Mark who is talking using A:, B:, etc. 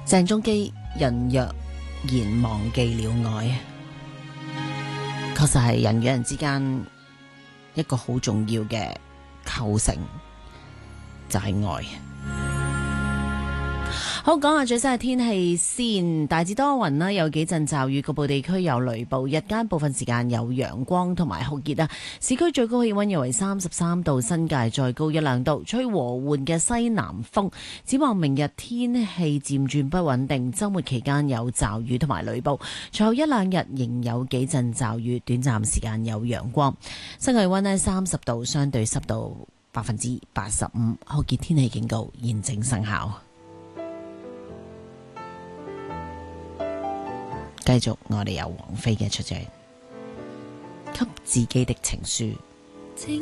A: 鄭中基人若然忘記了愛，確實係人與人之間一個好重要嘅構成，就係愛。好，講下最新嘅天氣先，大致多雲啦，有幾陣驟雨，局部地區有雷暴，日間部分時間有陽光同埋酷熱啊。市區最高氣溫約為33度，新界再高一兩度，吹和緩嘅西南風。展望明日天氣漸轉不穩定，週末期間有驟雨同埋雷暴，隨後一兩日仍有幾陣驟雨，短暫時間有陽光。室外溫呢30度，相對濕度85%，酷熱天氣警告現正生效。繼續，我哋有王菲嘅出場，給自己的情書。